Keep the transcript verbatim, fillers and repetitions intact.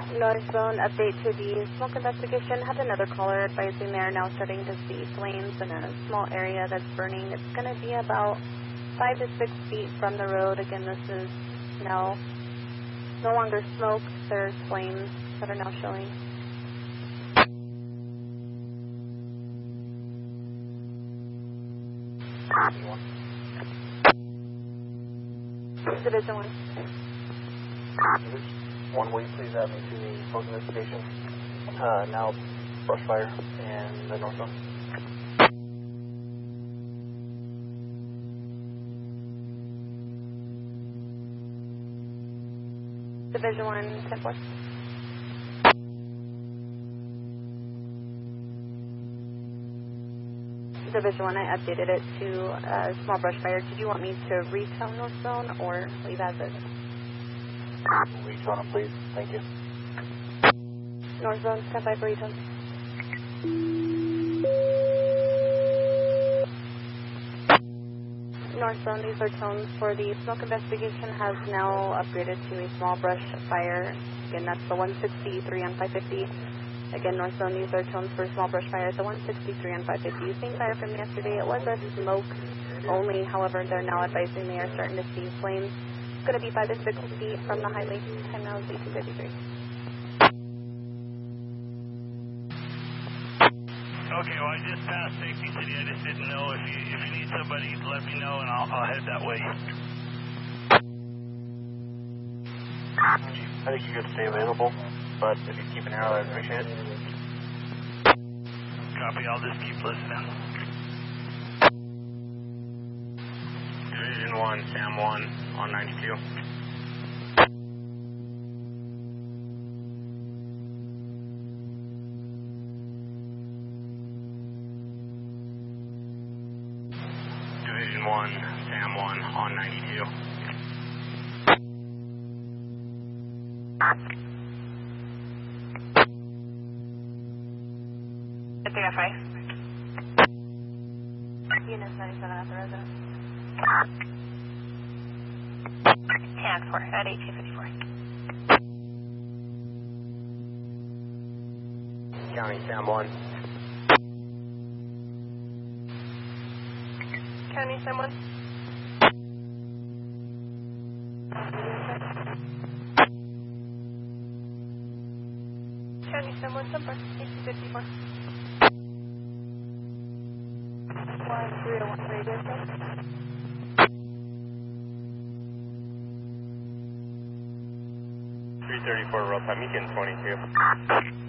North Zone update to the smoke investigation. Had another caller advising they're now starting to see flames in a small area that's burning. It's going to be about five to six feet from the road. Again, this is now no longer smoke. There's flames that are now showing. Division one. One, will you please add me to the smoke investigation? Uh, now, brush fire and the north zone. Division one, ten four. Division one, I updated it to uh, small brush fire. Did you want me to retone North Zone or leave as is? Retone them, please. Thank you. North Zone, stand by for retone. North Zone, these are tones for the smoke investigation has now upgraded to a small brush fire. Again, that's the one sixty-three on five fifty. Again, North Zone, these are tones for small brush fire at the one sixty-three on five fifty. Same fire from yesterday. It was a smoke only. However, they're now advising they are starting to see flames. It's going to be five to six feet from the highway. Time now is eighteen fifty-three. Okay, well, I just passed Safety City. I just didn't know if you if you need somebody, let me know, and I'll, I'll head that way. I think you could stay available, but if you keep an arrow, I'd appreciate it. Copy, I'll just keep listening. Division one, Sam one, on ninety-two. Division one, Sam one, on ninety-two. Identify. Unit ninety-seven at the residence. ten four at eighteen fifty-four. County, Sam one. County, someone? County, someone, number eighteen fifty-four. one three oh one radio check. three thirty-four, real time, Beacon twenty-two.